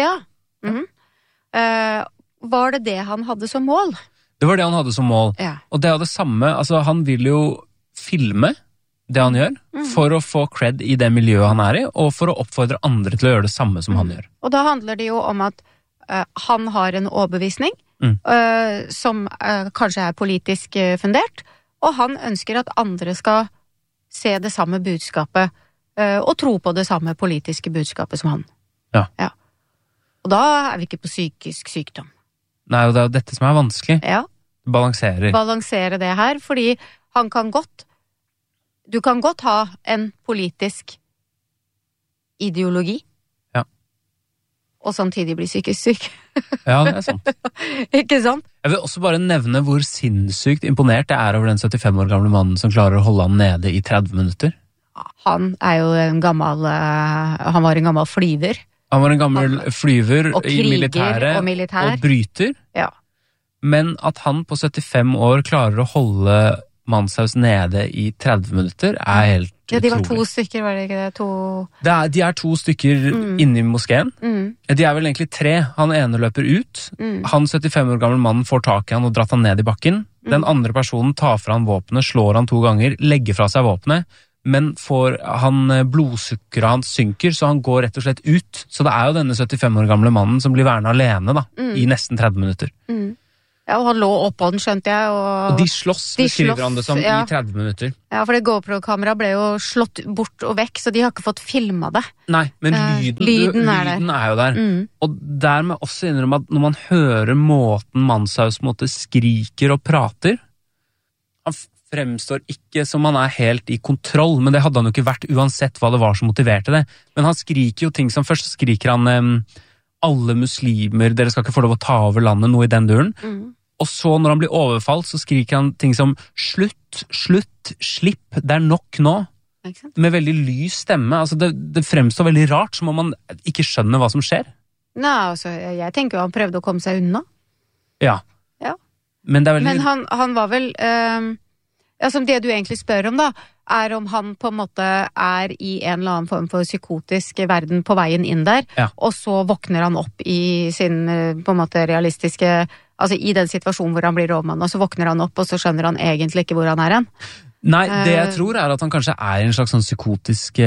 Speaker 2: var det han hadde som mål?
Speaker 1: Det var det han hadde som mål.
Speaker 2: Ja.
Speaker 1: Og det det samme, altså han vil jo filme det han gjør, for å få cred i det miljøet han i, og for å oppfordre andre til å gjøre det samme som han gjør.
Speaker 2: Og da handler det jo om at han har en overbevisning som kanskje politisk fundert, og han ønsker at andre skal se det samme budskapet og tro på det samme politiske budskapet som han.
Speaker 1: Ja.
Speaker 2: Og da vi ikke på psykisk sykdom.
Speaker 1: Nei, og det dette som vanskelig.
Speaker 2: Ja. Balansere det her, fordi du kan godt ha en politisk ideologi, og samtidig bli psykisk syk.
Speaker 1: Ja, det sant.
Speaker 2: Ikke sant?
Speaker 1: Jeg vil også bare nevne hvor sinnssykt imponert jeg over den 75 år gamle mannen som klarer å holde han nede i 30 minutter.
Speaker 2: Han jo en gammel, han var en gammel flyver.
Speaker 1: Han var en gammel flyver i militæret og bryter.
Speaker 2: Ja.
Speaker 1: Men at han på 75 år klarer å holde Manshaus nede i 30 minutter helt utrolig.
Speaker 2: De var 2 stykker, var det ikke det?
Speaker 1: De 2 stykker inne i moskeen. De vel egentlig 3. Han ene løper ut. Han 75 år gamle mannen får tak i han og dratt han ned i bakken. Den andre personen tar fra han våpenet, slår han 2 ganger, legger fra seg våpenet, men blodsukkeret hans synker, så han går rett og slett ut. Så det jo denne 75 år gamle mannen som blir værende alene da, i nesten 30 minutter.
Speaker 2: Ja, og han lå oppå den, skjønte jeg.
Speaker 1: Og de slåss, beskriver han det som, i 30 minutter.
Speaker 2: Ja, for det GoPro-kameraet ble jo slått bort og vekk, så de har ikke fått filmet det.
Speaker 1: Nei, men lyden jo der. Og dermed også innrømme at når man hører måten Manshaus skriker og prater, han fremstår ikke som han helt i kontroll, men det hadde han jo ikke vært uansett hva det var som motiverte det. Men han skriker jo ting som først skriker han alle muslimer, dere skal ikke få lov å ta over landet, noe i den duren. Og så når han blir overfalt, så skriker han ting som slutt, slipp, det nok nå. Med veldig lys stemme. Altså det fremstår veldig rart, som om man ikke skjønner hva som skjer.
Speaker 2: Nei, altså, jeg tenker jo han prøvde å komme seg unna.
Speaker 1: Ja. Men det veldig...
Speaker 2: Men han var vel... altså det du egentlig spør om da, om han på en måte i en eller annen form for psykotisk verden på veien inn der, og så våkner han opp i sin på en måte realistiske, altså i den situasjonen hvor han blir rådmann, og så våkner han opp, og så skjønner han egentlig ikke hvor han hen.
Speaker 1: Nei, det jeg tror at han kanskje i en slags sånn psykotisk,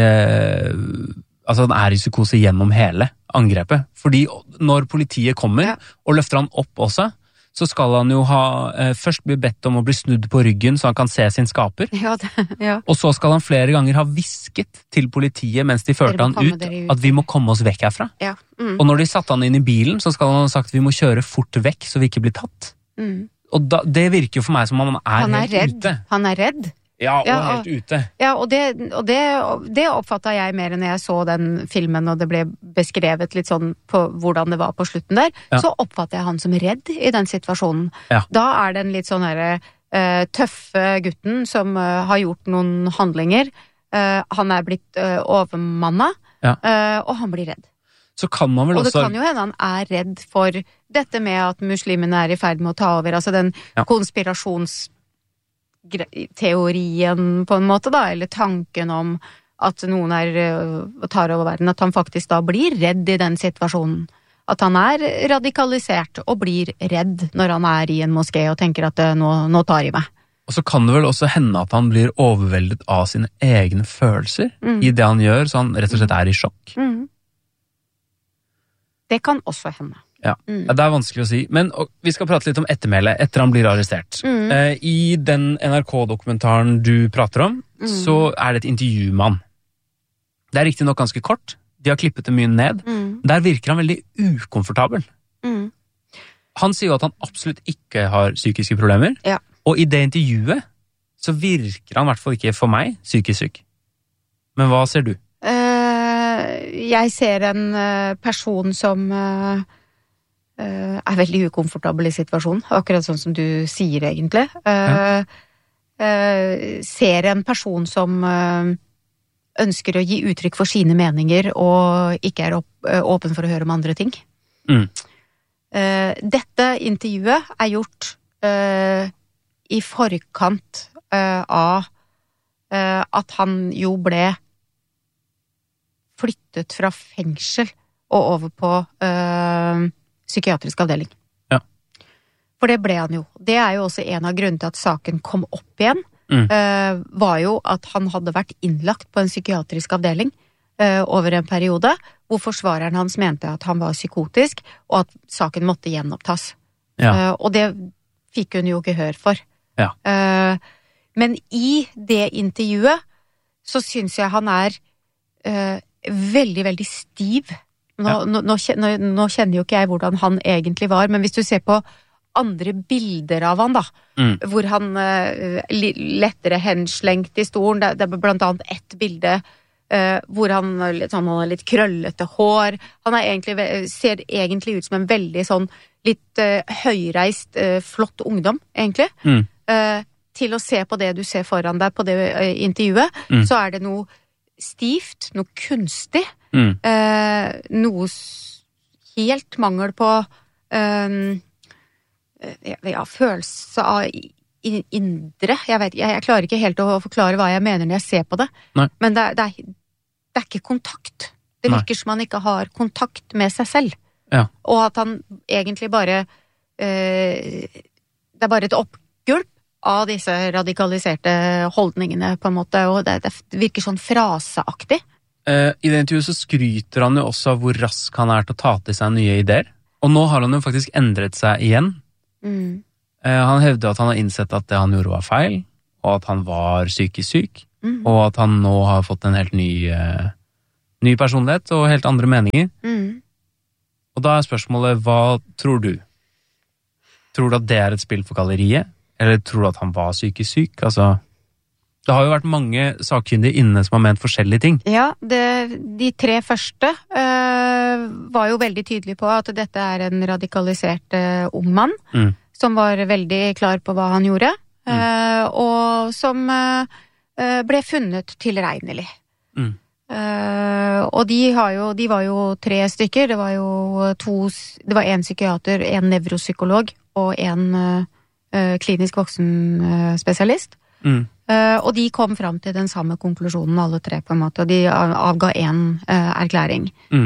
Speaker 1: altså han i psykose gjennom hele angrepet, fordi når politiet kommer og løfter han opp også, så skal han jo først bli bedt om å bli snudd på ryggen så han kan se sin skaper. Og så skal han flere ganger ha visket til politiet mens de førte han ut at vi må komme oss vekk herfra. Og når de satte han inn i bilen, så skal han ha sagt vi må kjøre fort vekk så vi ikke blir tatt. Og det virker jo for meg som om han helt ute.
Speaker 2: Han redd.
Speaker 1: Ja, og helt ute.
Speaker 2: Ja, og det oppfattet jeg mer enn jeg så den filmen, og det ble beskrevet litt sånn på hvordan det var på slutten der, så oppfattet jeg han som redd i den situasjonen. Da den litt sånn her tøffe gutten som har gjort noen handlinger. Han blitt overmannet, og han blir redd.
Speaker 1: Så kan man vel også...
Speaker 2: Og det kan jo hende han redd for dette med at muslimene i ferd med å ta over, altså den teorien på en måte da, eller tanken om at noen tar over verden, at han faktisk da blir redd i den situasjonen. At han radikalisert og blir redd når han i en moské og tenker at nå tar de meg.
Speaker 1: Og så kan det vel også hende at han blir overveldet av sine egne følelser i det han gjør, så han rett og slett i sjokk.
Speaker 2: Det kan også hende.
Speaker 1: Ja, det vanskelig å si. Men vi skal prate litt om ettermæle etter han blir arrestert. I den NRK-dokumentaren du prater om, så det et intervju med han. Det riktig nok ganske kort. De har klippet det mye ned. Der virker han veldig ukomfortabel. Han sier jo at han absolutt ikke har psykiske problemer. Og i det intervjuet så virker han i hvert fall ikke for meg psykisk syk. Men hva ser du?
Speaker 2: Jeg ser en person som... veldig ukomfortabel i situasjonen, akkurat sånn som du sier egentlig. Ser en person som ønsker å gi uttrykk for sine meninger og ikke åpen for å høre om andre ting. Dette intervjuet gjort i forkant av at han jo ble flyttet fra fengsel og over på psykiatrisk avdeling. For det ble han jo. Det jo også en av grunnene til at saken kom opp igjen, var jo at han hadde vært innlagt på en psykiatrisk avdeling over en periode, hvor forsvareren hans mente at han var psykotisk, og at saken måtte gjenopptas. Og det fikk hun jo gehør for. Men i det intervjuet så synes jeg han veldig, veldig stiv. Nå kjenner jo ikke jeg hvordan han egentlig var, men hvis du ser på andre bilder av han da, hvor han lettere henslengt i stolen, det blant annet ett bilde hvor han har litt krøllete hår, han ser egentlig ut som en veldig sånn litt høyreist, flott ungdom, egentlig. Til å se på det du ser foran deg på det intervjuet, så det noe stivt, noe kunstig, noe helt mangel på følelse av indre. Jeg klarer ikke helt å forklare hva jeg mener når jeg ser på det. Men det ikke kontakt. Det virker som han ikke har kontakt med seg selv. Og at han egentlig bare det bare et oppgulp av disse radikaliserte holdningene, på en måte, og det virker sånn fraseaktig.
Speaker 1: I det intervjuet så skryter han jo også av hvor rask han til å ta til seg nye ideer. Og nå har han jo faktisk endret seg igjen. Han hevder at han har innsett at det han gjorde var feil, og at han var psykisk syk, og at han nå har fått en helt ny personlighet og helt andre meninger. Og da spørsmålet, hva tror du? Tror du at det et spill for galleriet? Eller tror du at han var psykisk syk? Altså, det har jo vært mange sakkyndige inne som har ment forskjellige ting.
Speaker 2: Ja, de 3 første var jo veldig tydelige på at dette en radikalisert ung mann, som var veldig klar på hva han gjorde, og som ble funnet tilregnelig. Og de var jo 3 stykker. Det var en psykiater, en nevropsykolog og en klinisk voksenspesialist. Og de kom fram til den samme konklusjonen, alle 3 på en måte, og de avga en erklæring.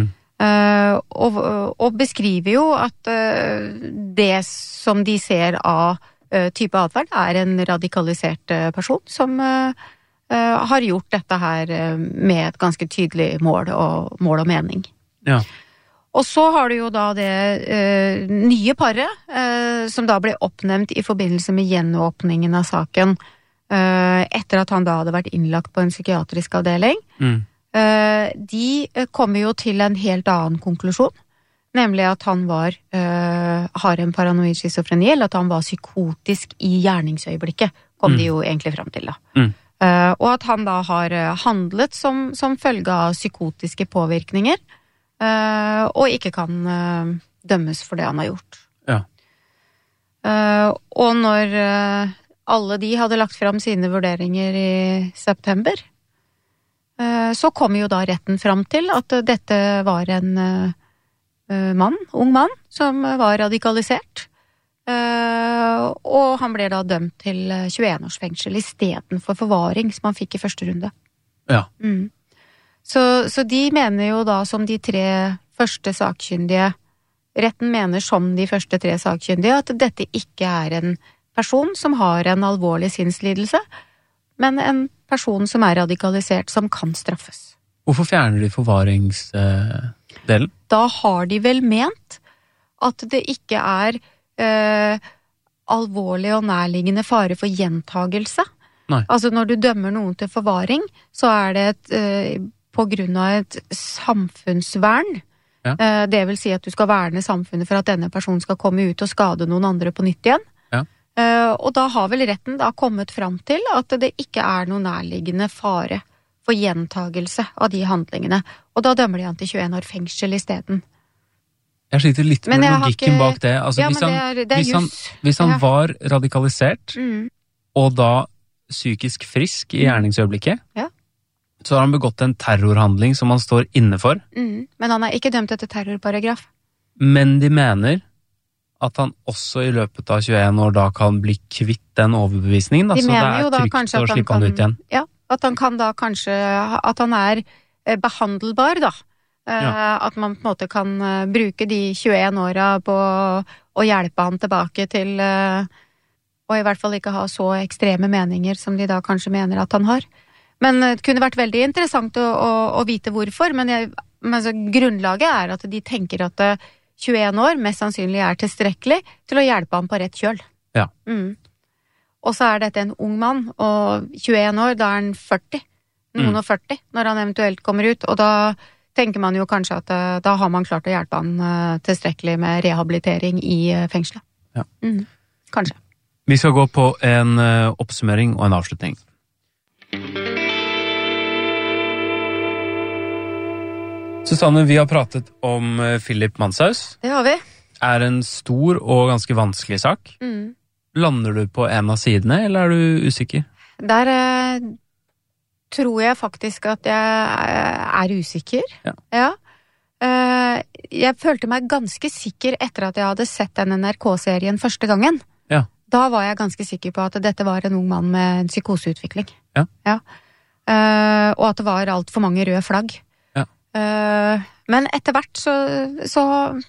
Speaker 2: Og beskriver jo at det som de ser av type atferd en radikalisert person som har gjort dette her med et ganske tydelig mål og mening.
Speaker 1: Ja.
Speaker 2: Og så har du jo da det nye paret som da ble oppnevnt i forbindelse med gjenåpningen av saken etter at han da hadde vært innlagt på en psykiatrisk avdeling. De kommer jo til en helt annen konklusjon, nemlig at han har en paranoid schizofreni, eller at han var psykotisk i gjerningsøyeblikket, kom de jo egentlig frem til da. Og at han da har handlet som følge av psykotiske påvirkninger, og ikke kan dømmes for det han har gjort.
Speaker 1: Ja.
Speaker 2: Og når alle de hadde lagt frem sine vurderinger i september, så kom jo da retten frem til at dette var en ung mann, som var radikalisert, og han ble da dømt til 21 års fengsel i stedet for forvaring, som han fikk i første runde.
Speaker 1: Ja.
Speaker 2: Så de mener jo da som de 3 første sakkyndige, retten mener som de første 3 sakkyndige, at dette ikke en person som har en alvorlig sinnslidelse, men en person som radikalisert, som kan straffes.
Speaker 1: Hvorfor fjerner de forvaringsdelen?
Speaker 2: Da har de vel ment at det ikke alvorlig og nærliggende fare for gjentagelse.
Speaker 1: Nei.
Speaker 2: Altså når du dømmer noen til forvaring, så det på grunn av et samfunnsvern.
Speaker 1: Ja.
Speaker 2: Det vil si at du skal verne samfunnet for at denne personen skal komme ut og skade noen andre på nytt igjen. Og da har vel retten da kommet fram til at det ikke noen nærliggende fare for gjentagelse av de handlingene. Og da dømmer de han til 21 år fengsel i stedet.
Speaker 1: Jeg sliter litt med logikken bak det. Altså,
Speaker 2: ja,
Speaker 1: hvis han var radikalisert, og da psykisk frisk i gjerningsøyeblikket, så har han begått en terrorhandling som han står inne for.
Speaker 2: Men han ikke dømt etter terrorparagraf.
Speaker 1: Men de mener at han også i løpet av 21 år da kan bli kvitt den overbevisningen, da, så det trygt å slippe han ut igjen.
Speaker 2: Ja, at han kan da kanskje, at han behandelbar da. At man på en måte kan bruke de 21 åra på å hjelpe han tilbake til og i hvert fall ikke ha så ekstreme meninger som de da kanskje mener at han har. Men det kunne vært veldig interessant å vite hvorfor, men altså, grunnlaget at de tenker at 21 år mest sannsynlig tilstrekkelig til å hjelpe ham på rett kjøl.
Speaker 1: Ja.
Speaker 2: Og så dette en ung mann, og 21 år, da han 40, noen og 40, når han eventuelt kommer ut, og da tenker man jo kanskje at da har man klart å hjelpe han tilstrekkelig med rehabilitering i fengselet.
Speaker 1: Ja.
Speaker 2: Kanskje.
Speaker 1: Vi skal gå på en oppsummering og en avslutning. Susanne, vi har pratet om Philip Manshaus.
Speaker 2: Det har vi.
Speaker 1: En stor og ganske vanskelig sak. Lander du på en av sidene, eller du usikker?
Speaker 2: Der tror jeg faktisk at jeg usikker. Ja. Jeg følte meg ganske sikker etter at jeg hadde sett den NRK-serien første gangen.
Speaker 1: Ja.
Speaker 2: Da var jeg ganske sikker på at dette var en ung mann med en psykoseutvikling.
Speaker 1: Ja.
Speaker 2: Og at det var alt for mange røde flagg. Men etter hvert så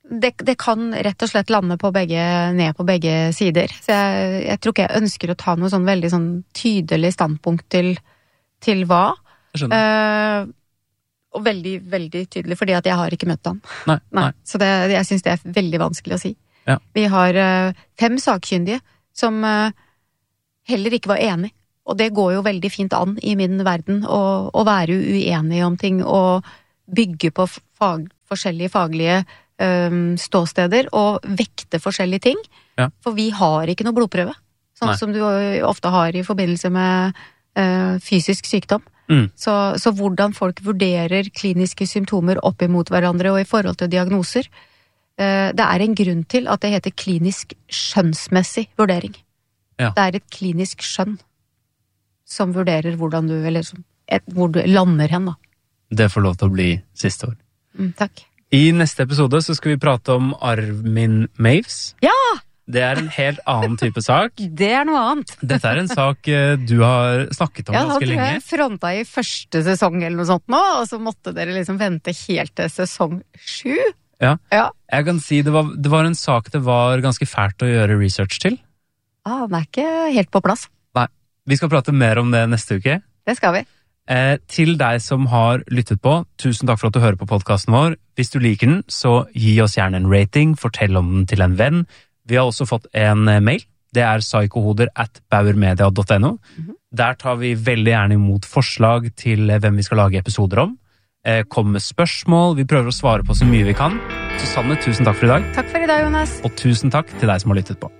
Speaker 2: det kan rett og slett lande ned på begge sider. Så jeg tror ikke jeg ønsker å ta noe sånn veldig sånn tydelig standpunkt til hva.
Speaker 1: Jeg skjønner.
Speaker 2: Og veldig, veldig tydelig, fordi at jeg har ikke møtt han.
Speaker 1: Nei.
Speaker 2: Så jeg synes det er veldig vanskelig å si.
Speaker 1: Ja.
Speaker 2: Vi har 5 sakkyndige som heller ikke var enige. Og det går jo veldig fint an i min verden å være uenige om ting og bygge på forskjellige faglige ståsteder og vekte forskjellige ting.
Speaker 1: Ja.
Speaker 2: For vi har ikke noe blodprøve, sånn som du ofte har i forbindelse med fysisk sykdom. Så hvordan folk vurderer kliniske symptomer opp imot hverandre og i forhold til diagnoser, det er en grunn til at det heter klinisk skjønnsmessig vurdering.
Speaker 1: Ja.
Speaker 2: Det er et klinisk skjønn som vurderer hvor du lander hen, da.
Speaker 1: Det får lov til å bli siste ord.
Speaker 2: Takk.
Speaker 1: I neste episode så skal vi prate om Armin Meiwes.
Speaker 2: Ja!
Speaker 1: Det er en helt annen type sak.
Speaker 2: Det er noe annet.
Speaker 1: Dette er en sak du har snakket om ganske lenge.
Speaker 2: Ja, jeg fronta i første sesong eller noe sånt nå, og så måtte dere liksom vente helt til sesong 7.
Speaker 1: Ja. Jeg kan si det var en sak det var ganske fælt å gjøre research til.
Speaker 2: Den er ikke helt på plass.
Speaker 1: Nei, vi skal prate mer om det neste uke.
Speaker 2: Det skal vi.
Speaker 1: Til deg som har lyttet på, tusen takk for at du hører på podcasten vår. Hvis du liker den, så gi oss gjerne en rating, fortell om den til en venn. Vi har også fått en mail. Det er psykohoder@bauermedia.no. Der tar vi veldig gjerne imot forslag til hvem vi skal lage episoder om. Kom med spørsmål, vi prøver å svare på så mye vi kan. Susanne, tusen takk for i dag.
Speaker 2: Takk for i dag, Jonas.
Speaker 1: Og tusen takk til deg som har lyttet på.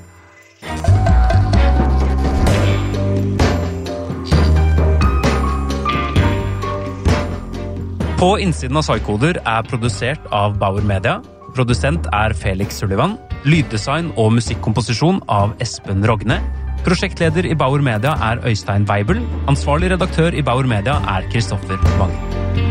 Speaker 1: På innsiden av Psykoder er produsert av Bauer Media. Produsent er Felix Sullivan. Lyddesign og musikkomposisjon av Espen Rogne. Prosjektleder i Bauer Media er Øystein Weibel. Ansvarlig redaktør i Bauer Media er Kristoffer Wangen.